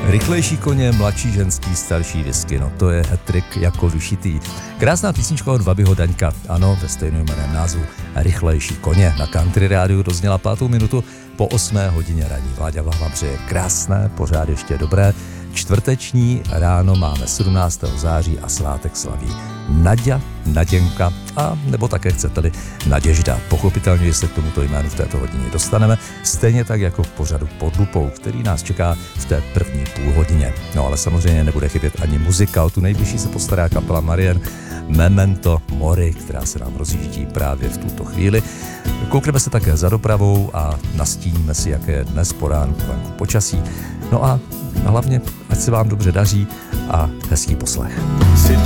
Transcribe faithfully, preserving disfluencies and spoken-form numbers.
Rychlejší koně, mladší ženský, starší whisky, no to je hat-trick jako vyšitý. Krásná písnička od Vabyho Daňka, ano, ve stejnojmenném názvu Rychlejší koně. Na Country Rádiu dozněla pátou minutu po osmé hodině ranní. Vláďa Vlah vám přeje krásné, pořád ještě dobré. Čtvrteční ráno máme sedmnáctého září a svátek slaví Naďa, Naděnka a nebo také chcete-li Naděžda. Pochopitelně se k tomuto jménu v této hodině dostaneme, stejně tak jako v pořadu Pod lupou, který nás čeká v té první půl hodině. No ale samozřejmě nebude chybět ani muzika, o tu nejbližší se postará kapela Marian Memento Mori, která se nám rozjíždí právě v tuto chvíli. Koukneme se také za dopravou a nastíníme si, jaké je dnes po ránku venku počasí. No a hlavně, ať se vám dobře daří a hezký poslech.